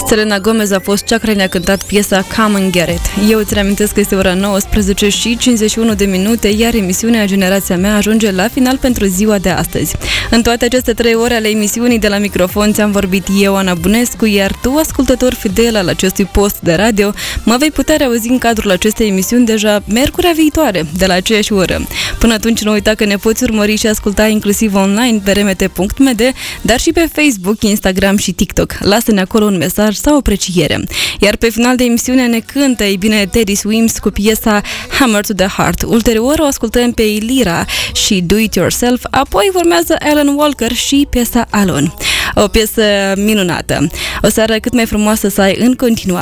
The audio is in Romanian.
Selena Gomez a fost cea care ne-a cântat piesa Come and Get It. Eu îți reamintesc că este ora 19 și 51 de minute, iar emisiunea Generația Mea ajunge la final pentru ziua de astăzi. În toate aceste 3 ore ale emisiunii de la microfon ți-am vorbit eu, Ana Bunescu, iar tu, ascultător fidel al acestui post de radio, mă vei putea reauzi în cadrul acestei emisiuni deja miercurea viitoare, de la aceeași oră. Până atunci nu uita că ne poți urmări și asculta inclusiv online pe rmt.md, dar și pe Facebook, Instagram și TikTok. Lasă-ne acolo un mesaj sau o apreciere. Iar pe final de emisiune ne cântă, ei bine, Teddy Swims cu piesa Hammer to the Heart. Ulterior o ascultăm pe Lira și Do It Yourself, apoi urmează Alan Walker și piesa Alone. O piesă minunată. O seară cât mai frumoasă să ai în continuare.